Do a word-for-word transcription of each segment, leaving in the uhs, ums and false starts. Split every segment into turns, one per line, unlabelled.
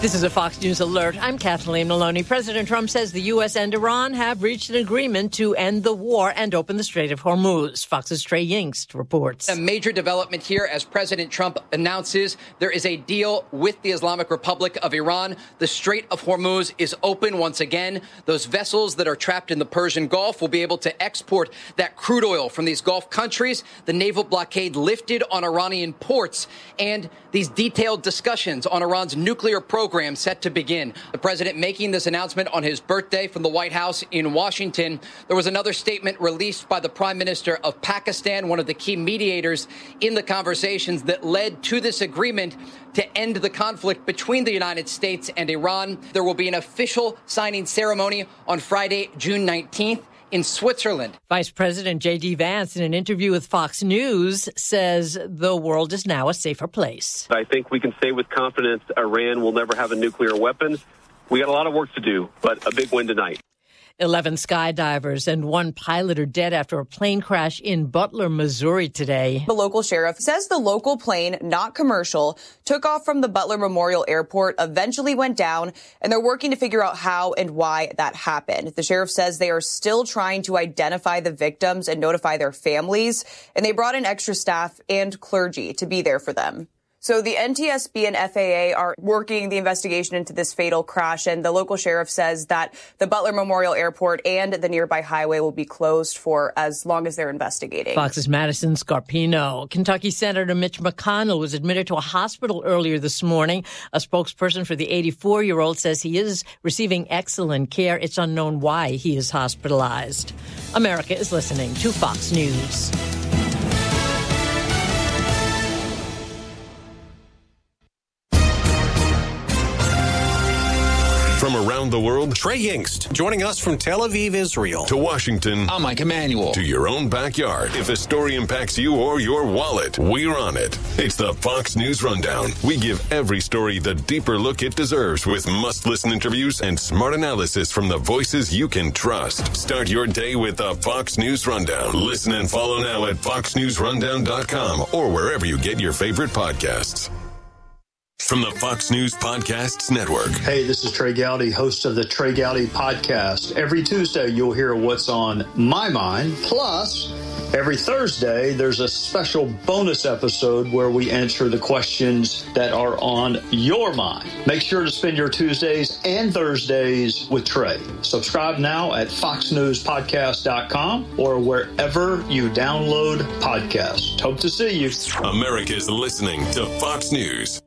This is a Fox News alert. I'm Kathleen Maloney. President Trump says the U S and Iran have reached an agreement to end the war and open the Strait of Hormuz. Fox's Trey Yingst reports.
A major development here as President Trump announces there is a deal with the Islamic Republic of Iran. The Strait of Hormuz is open once again. Those vessels that are trapped in the Persian Gulf will be able to export that crude oil from these Gulf countries. The naval blockade lifted on Iranian ports, and these detailed discussions on Iran's nuclear program set to begin. The president making this announcement on his birthday from the White House in Washington. There was another statement released by the Prime Minister of Pakistan, one of the key mediators in the conversations that led to this agreement to end the conflict between the United States and Iran. There will be an official signing ceremony on Friday, June nineteenth. In Switzerland.
Vice President J D. Vance, in an interview with Fox News, says the world is now a safer place.
I think we can say with confidence Iran will never have a nuclear weapon. We got a lot of work to do, but a big win tonight.
Eleven skydivers and one pilot are dead after a plane crash in Butler, Missouri today.
The local sheriff says the local plane, not commercial, took off from the Butler Memorial Airport, eventually went down, and they're working to figure out how and why that happened. The sheriff says they are still trying to identify the victims and notify their families, and they brought in extra staff and clergy to be there for them. So the N T S B and F A A are working the investigation into this fatal crash, and the local sheriff says that the Butler Memorial Airport and the nearby highway will be closed for as long as they're investigating.
Fox's Madison Scarpino. Kentucky Senator Mitch McConnell was admitted to a hospital earlier this morning. A spokesperson for the eighty-four-year-old says he is receiving excellent care. It's unknown why he is hospitalized. America is listening to Fox News.
From around the world,
Trey Yingst, joining us from Tel Aviv, Israel.
To Washington,
I'm Mike Emanuel.
To your own backyard. If a story impacts you or your wallet, we're on it. It's the Fox News Rundown. We give every story the deeper look it deserves with must-listen interviews and smart analysis from the voices you can trust. Start your day with the Fox News Rundown. Listen and follow now at fox news rundown dot com or wherever you get your favorite podcasts. From the Fox News Podcasts Network.
Hey, this is Trey Gowdy, host of the Trey Gowdy Podcast. Every Tuesday, you'll hear what's on my mind. Plus, every Thursday, there's a special bonus episode where we answer the questions that are on your mind. Make sure to spend your Tuesdays and Thursdays with Trey. Subscribe now at fox news podcast dot com or wherever you download podcasts. Hope to see you.
America's listening to Fox News.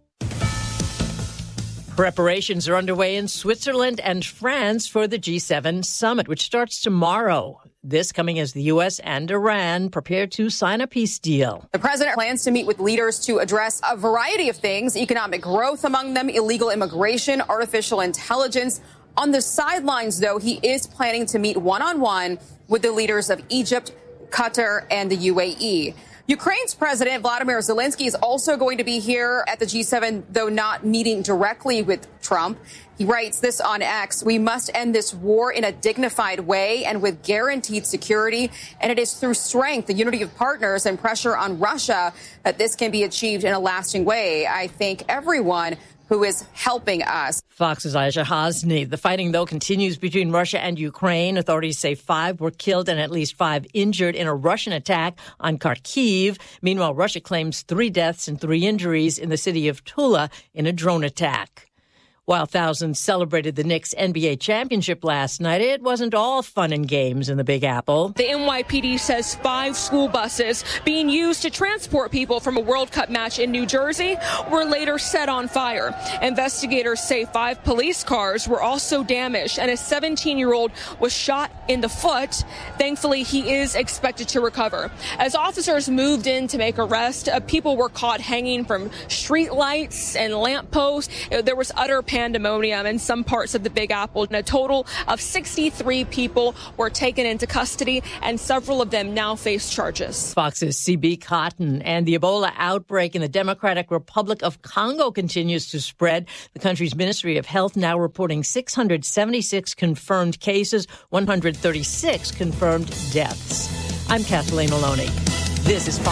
Preparations are underway in Switzerland and France for the G seven summit, which starts tomorrow. This coming as the U S and Iran prepare to sign a peace deal.
The president plans to meet with leaders to address a variety of things, economic growth among them, illegal immigration, artificial intelligence. On the sidelines, though, he is planning to meet one-on-one with the leaders of Egypt, Qatar, and the U A E. Ukraine's President Vladimir Zelensky is also going to be here at the G seven, though not meeting directly with Trump. He writes this on X: "We must end this war in a dignified way and with guaranteed security. And it is through strength, the unity of partners, and pressure on Russia that this can be achieved in a lasting way. I thank everyone who is helping us."
Fox's Aisha Hasni. The fighting, though, continues between Russia and Ukraine. Authorities say five were killed and at least five injured in a Russian attack on Kharkiv. Meanwhile, Russia claims three deaths and three injuries in the city of Tula in a drone attack. While thousands celebrated the Knicks N B A championship last night, it wasn't all fun and games in the Big Apple.
The N Y P D says five school buses being used to transport people from a World Cup match in New Jersey were later set on fire. Investigators say five police cars were also damaged, and a seventeen-year-old was shot in the foot. Thankfully, he is expected to recover. As officers moved in to make arrests, uh, people were caught hanging from street lights and lampposts. There was utter panic pandemonium in some parts of the Big Apple. And a total of sixty-three people were taken into custody, and several of them now face charges.
Fox's C B Cotton. And the Ebola outbreak in the Democratic Republic of Congo continues to spread. The country's Ministry of Health now reporting six hundred seventy-six confirmed cases, one hundred thirty-six confirmed deaths. I'm Kathleen Maloney. This is Fox